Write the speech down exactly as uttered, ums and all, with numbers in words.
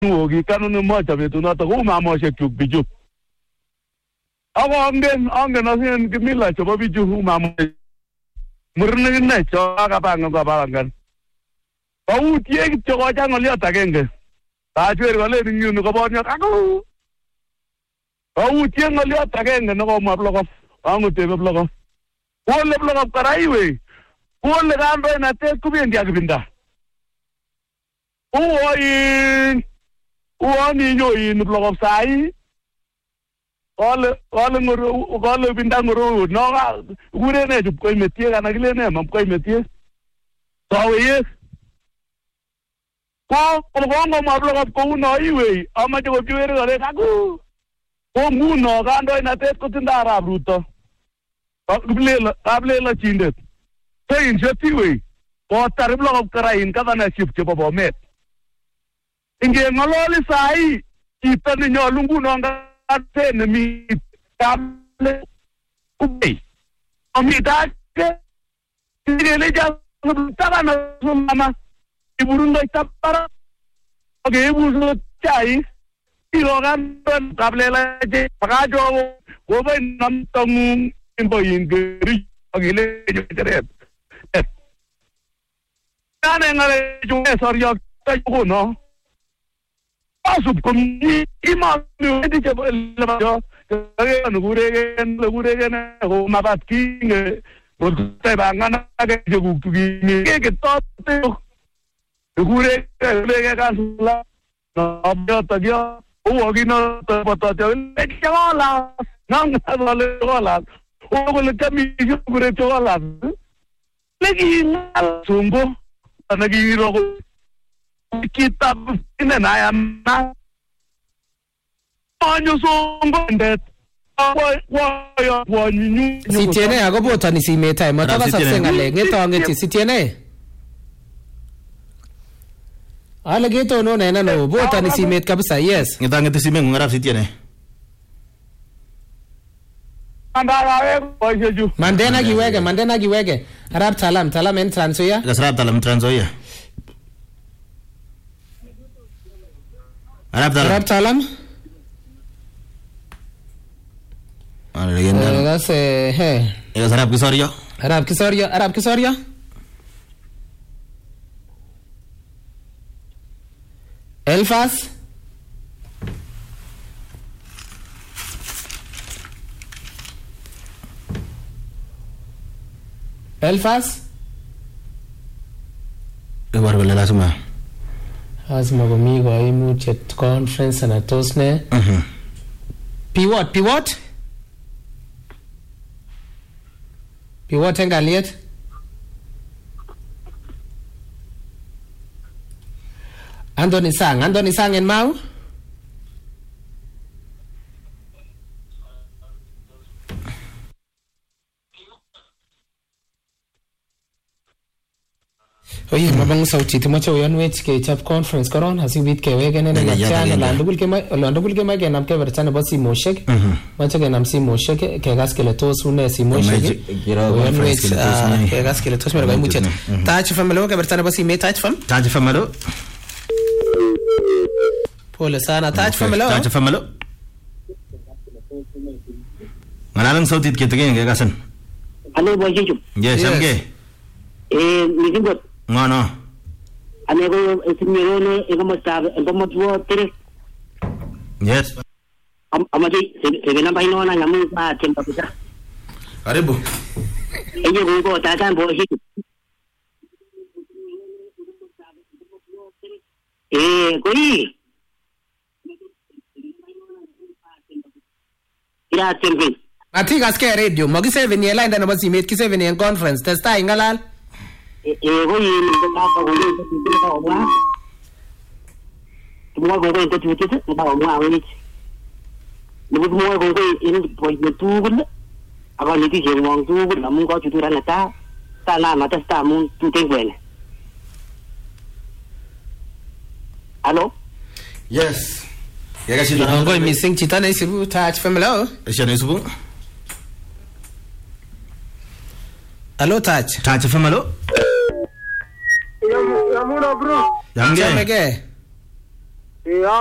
ngoki kanuni moja betunoto ko mamoshek chuk bichu. Ako angen angen asin kimila chebo bichu mamoshek. Murnik inne cho akapangan kapangan. Kautie kityo kocha ngoliot agenge. Tajwer kole nyuni kobonyo ako. Kautie ngoliot agenge nekomwa blogop. Angutebe blogop. Wole blogop karaiwe. Wole kandoinatet kubendi akibinda. Uwoin uwoni nyoin blogop sai. Kole kole ngoro kole binda ngoro no ga gure ne jup koy metie kana kile ne mam koy metie. Tawe ko ko ngo ma blogop ko no iwe ama jo kiwere gale kaku. Ko nguno kandoinatet kotinda arab ruto. Kablela kablela chindet. Sein jetiwe. Ko tar blogop karain kada na chip chebo bomet. Inge ngololi sai itani nyolungu nonga ate mi table ubi amita ke ile ja taba na mama iburundo itapara oge ibuzo chai irogan table la je pagajo gobe nam tong imbo ingeri ogile jere kana ngale ju soryo tayo no Asub kumi ima ni je le bajo ke ngure ke ngure ke na ho mabat ki ro te bangana ke je gu ki ke ke to te ngure ke le ke ka la no abyo to yo o gi no to to te le ke la nang na le la o ko le kami ju ngure to la le gi na sumbo na gi ro kita ina na ya na anyo songo ndet wa wa wa nyu sitiene akobota ni simeta matoka sasa ngale ngetonge sitiene ale geto no na no bota ni simet kabisa yes ngetange simet ngarap sitiene andara we bojeju mandena giwege mandena giwege arab talam talam en transoya arab talam transoya Arab talam. Arab talam. Ada legenda. Egas eh he. Egas Arab kisorio. Arab kisorio, Arab kisorio. Elfas. Elfas. Kebar bela semua. Lazima komi koimutiet conference ana tos ne mhm pivot pivot pivot en galiet Anthony Sang Anthony Sang en mau Oye, mabang sauti tumacho yan wech ke chap conference koron hasibit ke wegen ne ngachana landugul ke mai landugul ke mai ke nam ke verchana basi moshek macho ke nam si moshek ke gas ke letos une si moshek yan wech ke gas ke letos mer gai muchet taach famelo ke verchana basi me taach fam taach famelo pole sana taach famelo taach famelo ngalalang sauti ke tegen ke gasan Hello bojeju yes amge eh nigimbo No, no. Ane ko sinero ne ego mo sabe, ego mo tuo tere. Yes. Am amadi se vena bai no na namu pa tempa pisa. Karibu. Eje ko ko tata bo hi. Eh, koi. Ira tempe. Ati gas ke radio, magi seven ye line na basi met ki seven ye conference, testa ingalal. Eh, ko yin ko ta ko ko ko ta wa. Mo ko ko ko tu tu ta wa wa ni. Ni ko mo ko ko in po ni tu ko. Aba ni ti je mo tu ko na mo ko tu ra na ta. Ta na ma ta sta mo tu te wen. Hello? Yes. Ya kasi Ang ko missing chita na isibu touch family. Siya na isibu. Hello touch. Touch family. Yamuno bro. Yange. Chamege. Eh